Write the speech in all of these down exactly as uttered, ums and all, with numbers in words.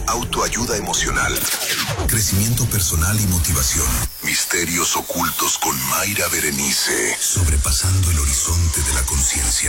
autoayuda emocional, crecimiento personal y motivación. Misterios ocultos con Mayra Berenice, sobrepasando el horizonte de la conciencia.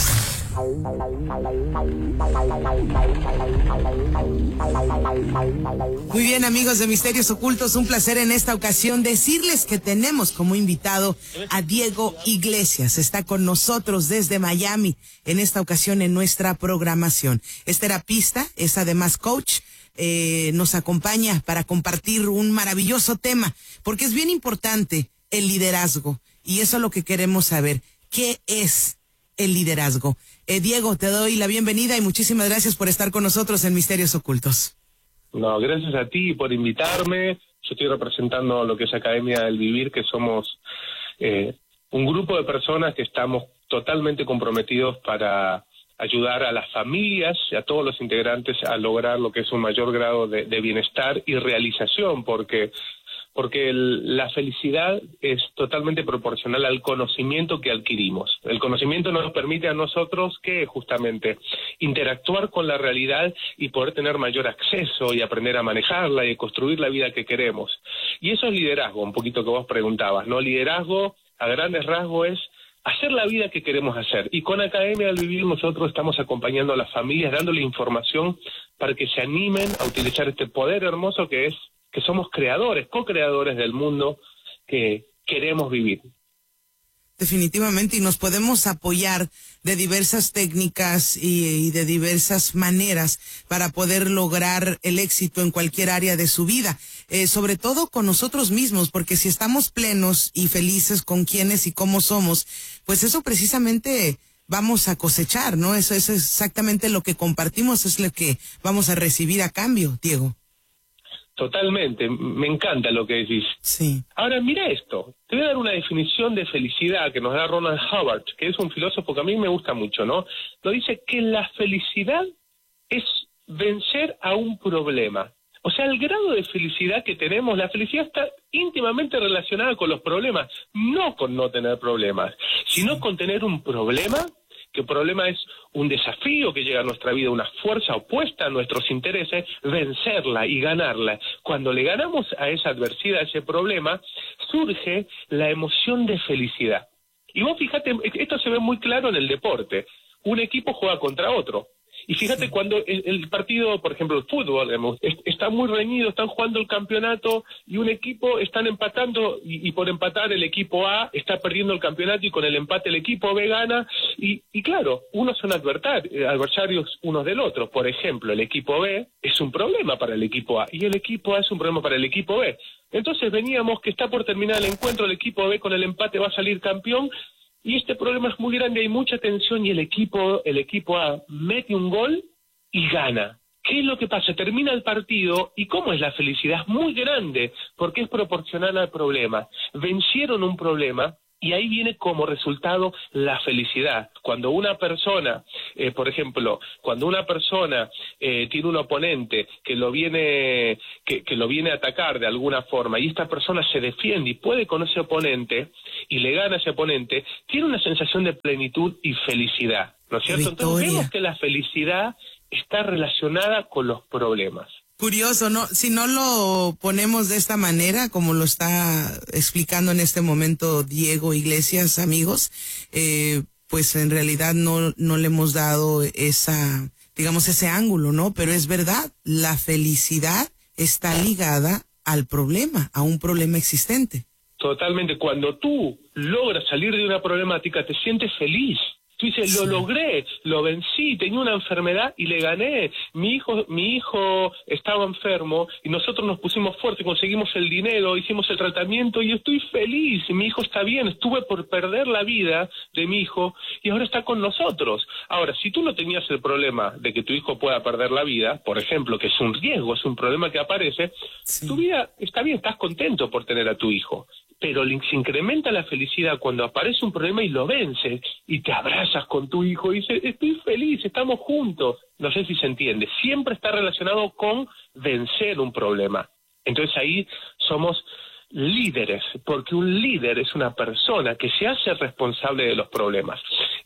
Muy bien, amigos de Misterios Ocultos, un placer en esta ocasión decirles que tenemos como invitado a Diego Iglesias. Está con nosotros desde Miami en esta ocasión en nuestra programación. Es terapista, es además coach, eh, nos acompaña para compartir un maravilloso tema, porque es bien importante el liderazgo y eso es lo que queremos saber. ¿Qué es el liderazgo? Eh, Diego, te doy la bienvenida y muchísimas gracias por estar con nosotros en Misterios Ocultos. No, gracias a ti por invitarme. Yo estoy representando lo que es Academia del Vivir, que somos eh, un grupo de personas que estamos totalmente comprometidos para ayudar a las familias y a todos los integrantes a lograr lo que es un mayor grado de, de bienestar y realización, porque porque el, la felicidad es totalmente proporcional al conocimiento que adquirimos. El conocimiento nos permite a nosotros que justamente interactuar con la realidad y poder tener mayor acceso y aprender a manejarla y construir la vida que queremos. Y eso es liderazgo, un poquito que vos preguntabas, ¿no? Liderazgo, a grandes rasgos, es hacer la vida que queremos hacer. Y con Academia del Vivir nosotros estamos acompañando a las familias, dándole información para que se animen a utilizar este poder hermoso que es que somos creadores, co-creadores del mundo que queremos vivir. Definitivamente, y nos podemos apoyar de diversas técnicas y, y de diversas maneras para poder lograr el éxito en cualquier área de su vida, eh, sobre todo con nosotros mismos, porque si estamos plenos y felices con quiénes y cómo somos, pues eso precisamente vamos a cosechar, ¿no? Eso, eso es exactamente lo que compartimos, es lo que vamos a recibir a cambio, Diego. Totalmente, me encanta lo que decís. Sí. Ahora, mira esto, te voy a dar una definición de felicidad que nos da Ronald Howard, que es un filósofo que a mí me gusta mucho, ¿no? Nos dice que la felicidad es vencer a un problema. O sea, el grado de felicidad que tenemos, la felicidad está íntimamente relacionada con los problemas, no con no tener problemas, sino con tener un problema, que el problema es un desafío que llega a nuestra vida, una fuerza opuesta a nuestros intereses, vencerla y ganarla. Cuando le ganamos a esa adversidad, a ese problema, surge la emoción de felicidad. Y vos fíjate, esto se ve muy claro en el deporte. Un equipo juega contra otro. Y fíjate, cuando el, el partido, por ejemplo, el fútbol, digamos, es, está muy reñido, están jugando el campeonato y un equipo están empatando y, y por empatar el equipo A está perdiendo el campeonato y con el empate el equipo B gana. Y, y claro, unos son adversarios unos del otro. Por ejemplo, el equipo B es un problema para el equipo A y el equipo A es un problema para el equipo B. Entonces veníamos que está por terminar el encuentro, el equipo B con el empate va a salir campeón. Y este problema es muy grande, hay mucha tensión y el equipo, el equipo A mete un gol y gana. ¿Qué es lo que pasa? Termina el partido y ¿cómo es la felicidad? Es muy grande porque es proporcional al problema. Vencieron un problema y ahí viene como resultado la felicidad. Cuando una persona, eh, por ejemplo, cuando una persona eh, tiene un oponente que lo viene que, que lo viene a atacar de alguna forma y esta persona se defiende y puede con ese oponente y le gana a ese oponente, tiene una sensación de plenitud y felicidad, ¿no es cierto? Victoria. Entonces vemos que la felicidad está relacionada con los problemas. Curioso, ¿no? Si no lo ponemos de esta manera, como lo está explicando en este momento Diego Iglesias, amigos, eh, pues en realidad no, no le hemos dado esa, digamos, ese ángulo, ¿no? Pero es verdad, la felicidad está ligada al problema, a un problema existente. Totalmente. Cuando tú logras salir de una problemática, te sientes feliz. Tú dices, lo logré, lo vencí, tenía una enfermedad y le gané. Mi hijo, mi hijo estaba enfermo y nosotros nos pusimos fuertes, conseguimos el dinero, hicimos el tratamiento y estoy feliz. Mi hijo está bien, estuve por perder la vida de mi hijo y ahora está con nosotros. Ahora, si tú no tenías el problema de que tu hijo pueda perder la vida, por ejemplo, que es un riesgo, es un problema que aparece, sí. Tu vida está bien, estás contento por tener a tu hijo. Pero se incrementa la felicidad cuando aparece un problema y lo vences y te abrazas con tu hijo y dices, estoy feliz, estamos juntos. No sé si se entiende, siempre está relacionado con vencer un problema. Entonces ahí somos líderes, porque un líder es una persona que se hace responsable de los problemas.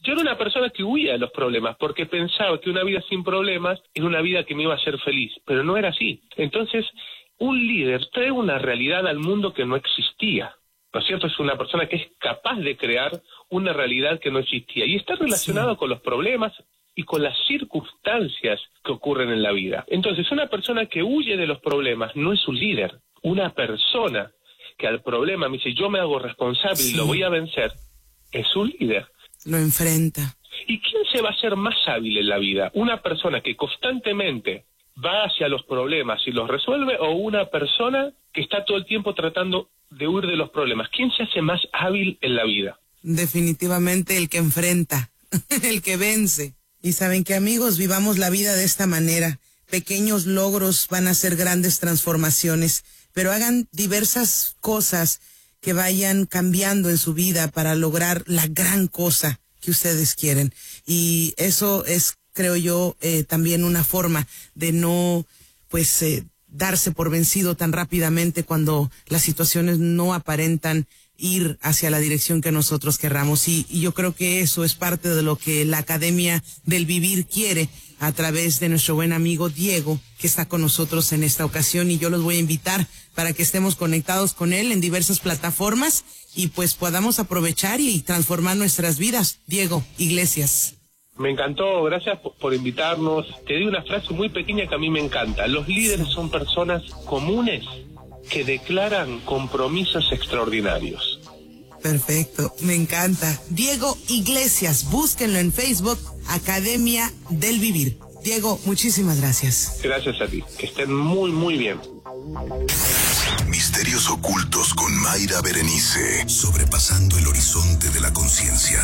Yo era una persona que huía de los problemas porque pensaba que una vida sin problemas era una vida que me iba a hacer feliz, pero no era así. Entonces, un líder trae una realidad al mundo que no existía, ¿no es cierto? Es una persona que es capaz de crear una realidad que no existía y está relacionada sí. con los problemas y con las circunstancias que ocurren en la vida. Entonces, una persona que huye de los problemas no es un líder. Una persona que al problema me dice, yo me hago responsable sí. y lo voy a vencer, es un líder. Lo enfrenta. ¿Y quién se va a hacer más hábil en la vida? ¿Una persona que constantemente va hacia los problemas y los resuelve o una persona que está todo el tiempo tratando de huir de los problemas? ¿Quién se hace más hábil en la vida? Definitivamente el que enfrenta, el que vence. Y saben que, amigos, vivamos la vida de esta manera. Pequeños logros van a ser grandes transformaciones, pero hagan diversas cosas que vayan cambiando en su vida para lograr la gran cosa que ustedes quieren. Y eso es, creo yo, eh, también una forma de no, pues, eh, darse por vencido tan rápidamente cuando las situaciones no aparentan ir hacia la dirección que nosotros querramos. Y, y yo creo que eso es parte de lo que la Academia del Vivir quiere a través de nuestro buen amigo Diego, que está con nosotros en esta ocasión, y yo los voy a invitar para que estemos conectados con él en diversas plataformas y pues podamos aprovechar y transformar nuestras vidas. Diego Iglesias. Me encantó, gracias por, por invitarnos. Te di una frase muy pequeña que a mí me encanta. Los líderes son personas comunes que declaran compromisos extraordinarios. Perfecto, me encanta. Diego Iglesias, búsquenlo en Facebook, Academia del Vivir. Diego, muchísimas gracias. Gracias a ti, que estén muy, muy bien. Misterios ocultos con Mayra Berenice, sobrepasando el horizonte de la conciencia.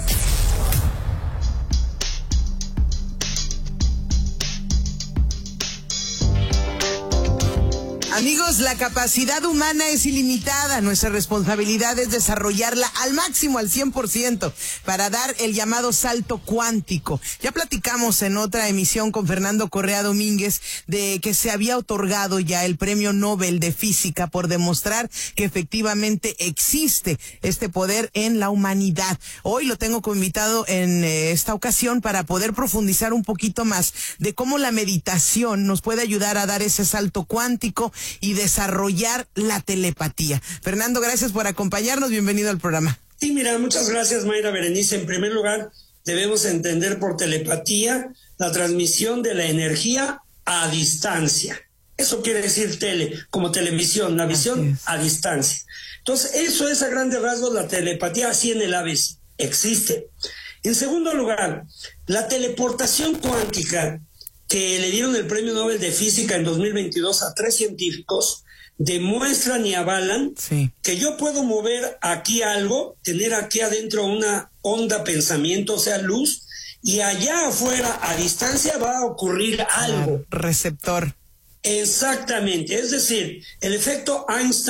Amigos, la capacidad humana es ilimitada. Nuestra responsabilidad es desarrollarla al máximo, al cien por ciento, para dar el llamado salto cuántico. Ya platicamos en otra emisión con Fernando Correa Domínguez de que se había otorgado ya el Premio Nobel de Física por demostrar que efectivamente existe este poder en la humanidad. Hoy lo tengo como invitado en eh, esta ocasión para poder profundizar un poquito más de cómo la meditación nos puede ayudar a dar ese salto cuántico y desarrollar la telepatía. Fernando, gracias por acompañarnos. Bienvenido al programa. Sí, mira, muchas gracias, Mayra Berenice. En primer lugar, debemos entender por telepatía la transmisión de la energía a distancia. Eso quiere decir tele, como televisión, la visión a distancia. Entonces, eso es a grandes rasgos la telepatía, así en el A B C. Existe. En segundo lugar, la teleportación cuántica, que le dieron el Premio Nobel de Física en dos mil veintidós a tres científicos, demuestran y avalan sí. que yo puedo mover aquí algo, tener aquí adentro una onda pensamiento, o sea, luz, y allá afuera, a distancia, va a ocurrir algo. Ah, receptor. Exactamente, es decir, el efecto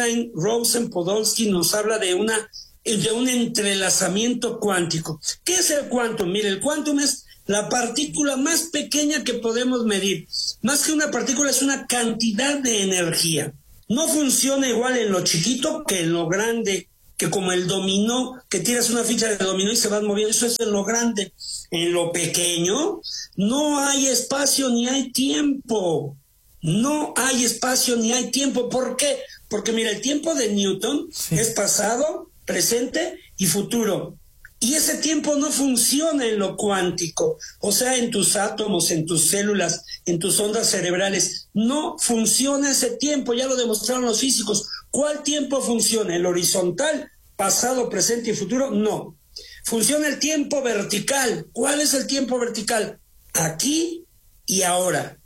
Einstein-Rosen-Podolsky nos habla de una de un entrelazamiento cuántico. ¿Qué es el quantum? Mire, el quantum es la partícula más pequeña que podemos medir. Más que una partícula, es una cantidad de energía. No funciona igual en lo chiquito que en lo grande, que como el dominó, que tiras una ficha de dominó y se van moviendo. Eso es en lo grande. En lo pequeño, no hay espacio ni hay tiempo. No hay espacio ni hay tiempo. ¿Por qué? Porque mira, el tiempo de Newton sí. es pasado, presente y futuro. Y ese tiempo no funciona en lo cuántico, o sea, en tus átomos, en tus células, en tus ondas cerebrales. No funciona ese tiempo, ya lo demostraron los físicos. ¿Cuál tiempo funciona? ¿El horizontal, pasado, presente y futuro? No. Funciona el tiempo vertical. ¿Cuál es el tiempo vertical? Aquí y ahora.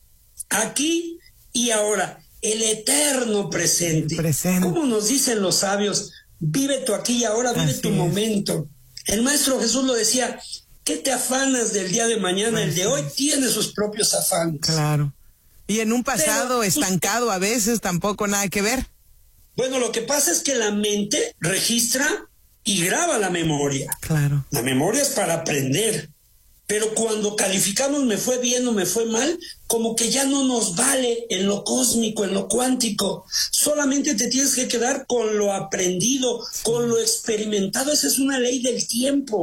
Aquí y ahora. El eterno presente. presente. ¿Cómo nos dicen los sabios? Vive tu aquí y ahora, vive Así tu es. momento. El Maestro Jesús lo decía, ¿qué te afanas del día de mañana? Pues el de hoy tiene sus propios afanes. Claro. Y en un pasado Pero, estancado a veces tampoco nada que ver. Bueno, lo que pasa es que la mente registra y graba la memoria. Claro. La memoria es para aprender. Pero cuando calificamos me fue bien o me fue mal, como que ya no nos vale en lo cósmico, en lo cuántico. Solamente te tienes que quedar con lo aprendido, con lo experimentado. Esa es una ley del tiempo.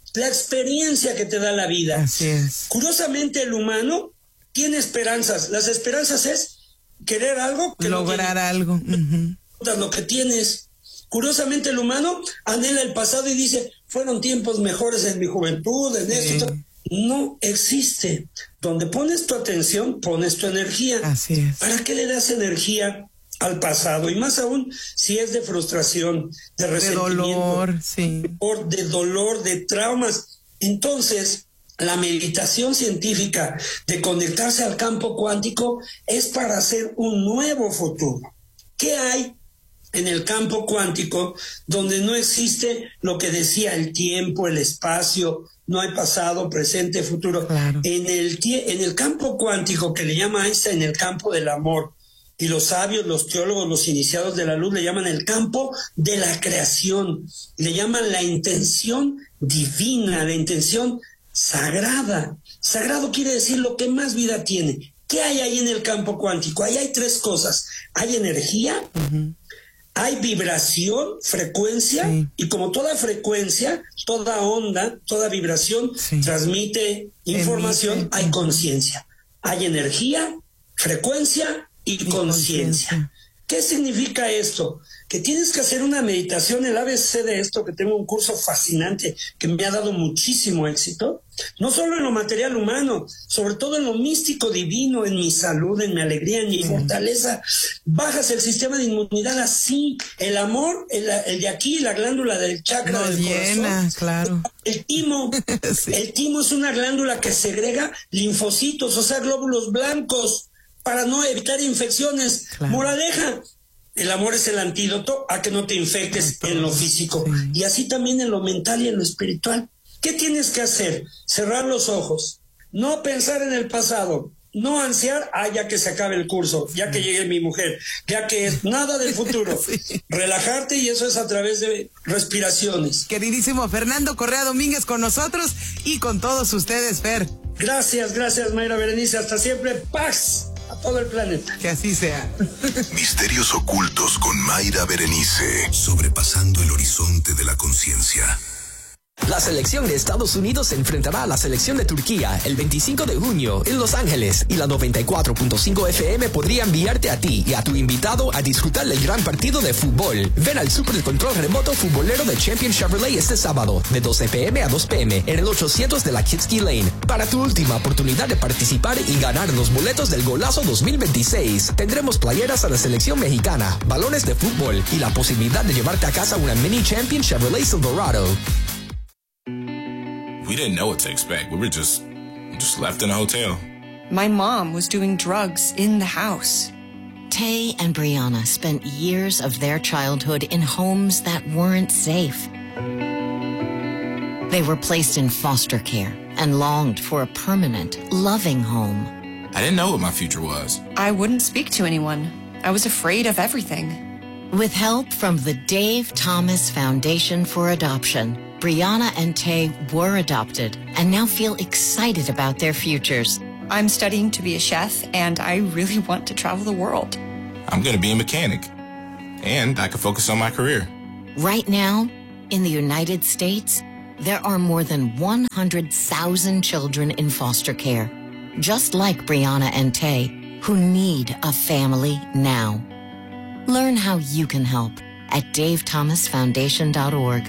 la experiencia que te da la vida. Así es. Curiosamente, el humano tiene esperanzas. Las esperanzas es querer algo que lograr no algo. Uh-huh. Lo que tienes. Curiosamente, el humano anhela el pasado y dice, fueron tiempos mejores en mi juventud, en sí. esto. No existe. Donde pones tu atención, pones tu energía. Así es. ¿Para qué le das energía al pasado? Y más aún si es de frustración, de resentimiento, de dolor, sí. de dolor, de traumas. Entonces, la meditación científica de conectarse al campo cuántico es para hacer un nuevo futuro. ¿Qué hay en el campo cuántico donde no existe lo que decía el tiempo, el espacio? No hay pasado, presente, futuro. Claro. En el, en el campo cuántico, que le llama Einstein el campo del amor, y los sabios, los teólogos, los iniciados de la luz le llaman el campo de la creación, le llaman la intención divina, la intención sagrada. Sagrado quiere decir lo que más vida tiene. ¿Qué hay ahí en el campo cuántico? Ahí hay tres cosas. Hay energía, uh-huh. hay vibración, frecuencia, sí. y como toda frecuencia, toda onda, toda vibración sí. transmite información, Emite. hay conciencia. Hay energía, frecuencia y, y conciencia. ¿Qué significa esto? Que tienes que hacer una meditación, el A B C de esto, que tengo un curso fascinante que me ha dado muchísimo éxito, no solo en lo material humano, sobre todo en lo místico divino, en mi salud, en mi alegría, en mi sí. fortaleza. Bajas el sistema de inmunidad así, el amor, el, el de aquí, la glándula del chakra Nos del llena, corazón. Claro. El timo, sí. el timo es una glándula que segrega linfocitos, o sea, glóbulos blancos, para no evitar infecciones. Claro. Moraleja, el amor es el antídoto a que no te infectes en lo físico. Sí. Y así también en lo mental y en lo espiritual. ¿Qué tienes que hacer? Cerrar los ojos. No pensar en el pasado. No ansiar, ah, ya que se acabe el curso, ya que llegue mi mujer, ya que es nada del futuro. Sí. Relajarte, y eso es a través de respiraciones. Queridísimo Fernando Correa Domínguez con nosotros y con todos ustedes, Fer. Gracias, gracias, Mayra Berenice. Hasta siempre. Paz a todo el planeta. Que así sea. Misterios ocultos con Mayra Berenice. Sobrepasando el horizonte de la conciencia. La selección de Estados Unidos se enfrentará a la selección de Turquía el veinticinco de junio en Los Ángeles, y la noventa y cuatro punto cinco F M podría enviarte a ti y a tu invitado a disfrutar del gran partido de fútbol. Ven al Super Control Remoto Futbolero de Champion Chevrolet este sábado, de doce p m a dos p m en el ochocientos de la Kitsky Lane, para tu última oportunidad de participar y ganar los boletos del Golazo dos mil veintiséis. Tendremos playeras a la selección mexicana, balones de fútbol y la posibilidad de llevarte a casa una Mini Champion Chevrolet Silverado. We didn't know what to expect. We were just, just left in a hotel. My mom was doing drugs in the house. Tay and Brianna spent years of their childhood in homes that weren't safe. They were placed in foster care and longed for a permanent, loving home. I didn't know what my future was. I wouldn't speak to anyone. I was afraid of everything. With help from the Dave Thomas Foundation for Adoption, Brianna and Tay were adopted and now feel excited about their futures. I'm studying to be a chef, and I really want to travel the world. I'm going to be a mechanic, and I can focus on my career. Right now, in the United States, there are more than one hundred thousand children in foster care, just like Brianna and Tay, who need a family now. Learn how you can help at dave thomas foundation dot org.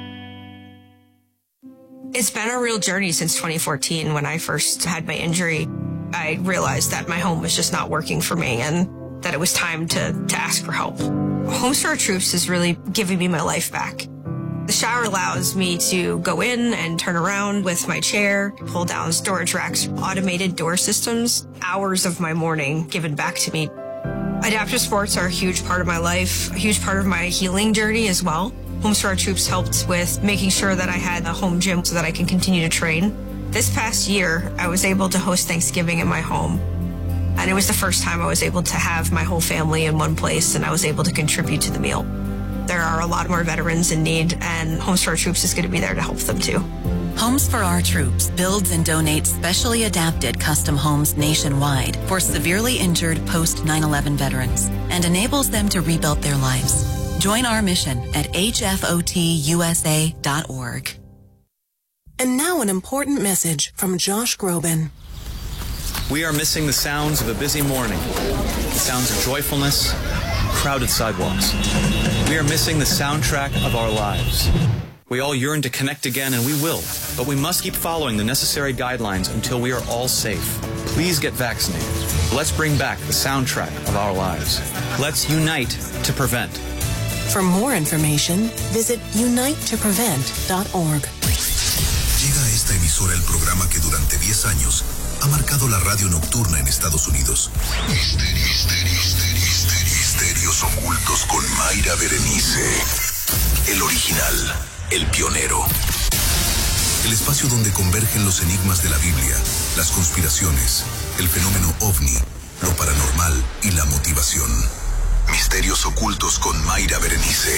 It's been a real journey since twenty fourteen. When I first had my injury, I realized that my home was just not working for me and that it was time to, to ask for help. Homes for Our Troops is really giving me my life back. The shower allows me to go in and turn around with my chair, pull down storage racks, automated door systems, hours of my morning given back to me. Adaptive sports are a huge part of my life, a huge part of my healing journey as well. Homes for Our Troops helped with making sure that I had a home gym so that I can continue to train. This past year, I was able to host Thanksgiving in my home. And it was the first time I was able to have my whole family in one place, and I was able to contribute to the meal. There are a lot more veterans in need, and Homes for Our Troops is going to be there to help them too. Homes for Our Troops builds and donates specially adapted custom homes nationwide for severely injured post nine eleven veterans and enables them to rebuild their lives. Join our mission at h f o t u s a dot org. And now an important message from Josh Groban. We are missing the sounds of a busy morning, the sounds of joyfulness, crowded sidewalks. We are missing the soundtrack of our lives. We all yearn to connect again, and we will, but we must keep following the necessary guidelines until we are all safe. Please get vaccinated. Let's bring back the soundtrack of our lives. Let's unite to prevent. For more information, visit unite to prevent dot org. Llega a esta emisora el programa que durante diez años ha marcado la radio nocturna en Estados Unidos. Misterios, misterios, misterios, misterios ocultos con Mayra Berenice. El original, el pionero. El espacio donde convergen los enigmas de la Biblia, las conspiraciones, el fenómeno ovni, lo paranormal y la motivación. Misterios ocultos con Mayra Berenice.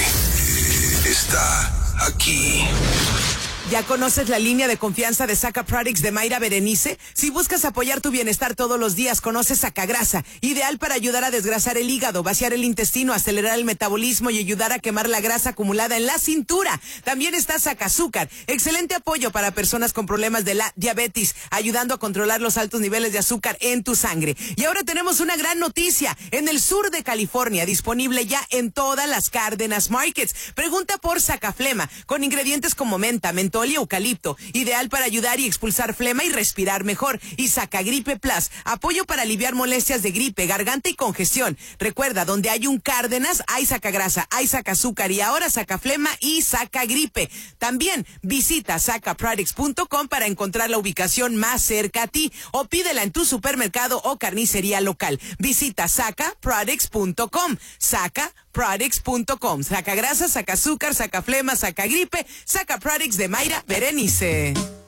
Está aquí. ¿Ya conoces la línea de confianza de Saca Products de Mayra Berenice? Si buscas apoyar tu bienestar todos los días, conoce Sacagrasa, ideal para ayudar a desgrasar el hígado, vaciar el intestino, acelerar el metabolismo y ayudar a quemar la grasa acumulada en la cintura. También está Sacazúcar, excelente apoyo para personas con problemas de la diabetes, ayudando a controlar los altos niveles de azúcar en tu sangre. Y ahora tenemos una gran noticia, en el sur de California, disponible ya en todas las Cárdenas Markets. Pregunta por Sacaflema, con ingredientes como menta, mentol y eucalipto, ideal para ayudar y expulsar flema y respirar mejor. Y Sacagripe Plus, apoyo para aliviar molestias de gripe, garganta y congestión. Recuerda, donde hay un Cárdenas, hay Sacagrasa, hay Sacazúcar y ahora Sacaflema y Sacagripe. También visita saca products punto com para encontrar la ubicación más cerca a ti o pídela en tu supermercado o carnicería local. Visita saca products punto com. Saca products punto com. Sacagrasa, Sacazúcar, Sacaflema, Sacagripe, Saca Products de Mayra Berenice.